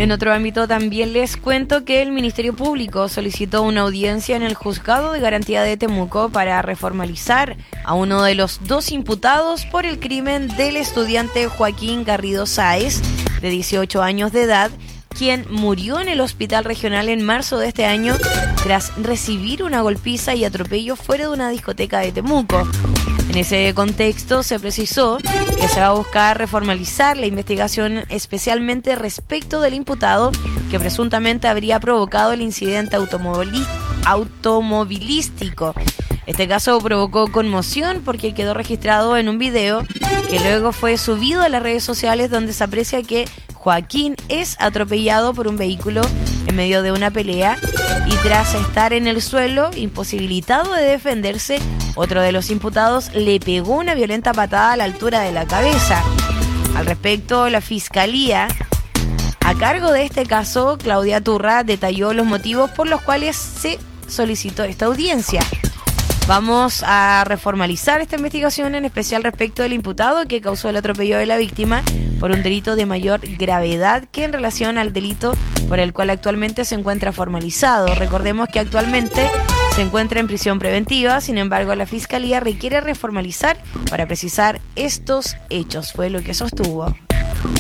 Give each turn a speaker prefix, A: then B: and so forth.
A: En otro ámbito también les cuento que el Ministerio Público solicitó una audiencia en el Juzgado de Garantía de Temuco para reformalizar a uno de los dos imputados por el crimen del estudiante Joaquín Garrido Sáez, de 18 años de edad, quien murió en el hospital regional en marzo de este año tras recibir una golpiza y atropello fuera de una discoteca de Temuco. En ese contexto se precisó que se va a buscar reformalizar la investigación, especialmente respecto del imputado que presuntamente habría provocado el incidente automovilístico. Este caso provocó conmoción porque quedó registrado en un video que luego fue subido a las redes sociales, donde se aprecia que Joaquín es atropellado por un vehículo en medio de una pelea y tras estar en el suelo, imposibilitado de defenderse, otro de los imputados le pegó una violenta patada a la altura de la cabeza. Al respecto, la Fiscalía, a cargo de este caso, Claudia Turra, detalló los motivos por los cuales se solicitó esta audiencia. Vamos a reformalizar esta investigación, en especial respecto del imputado que causó el atropello de la víctima por un delito de mayor gravedad que en relación al delito por el cual actualmente se encuentra formalizado. Recordemos que actualmente se encuentra en prisión preventiva, sin embargo la Fiscalía requiere reformalizar para precisar estos hechos, fue lo que sostuvo.